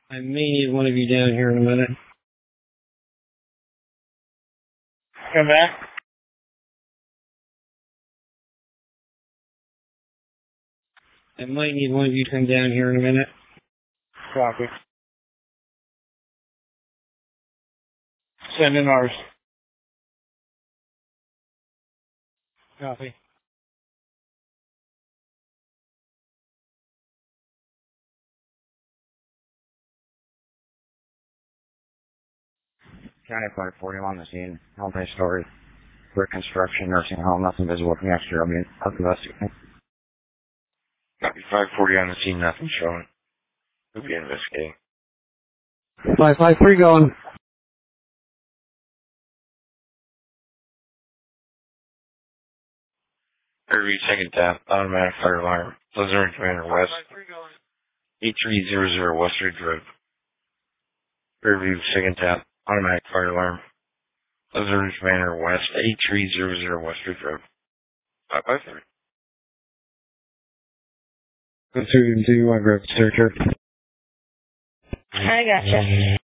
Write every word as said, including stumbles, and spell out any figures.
I may need one of you down here in a minute. Come back. I might need one of you to come down here in a minute. Copy. Send in ours. Copy. County five forty on the scene. Multi-story. Brick construction, nursing home, nothing visible from the exterior. I mean, up the best you can. Copy five forty on the scene, nothing showing. We'll be investigating. five five three going. Fairview second tap, automatic fire alarm. Pleasant Commander West. eight three zero zero West Ridge Road. Fairview second tap, automatic fire alarm. Pleasant Commander West, eight three zero zero West Ridge Road. five five three. Go through and do my road searcher. I gotcha.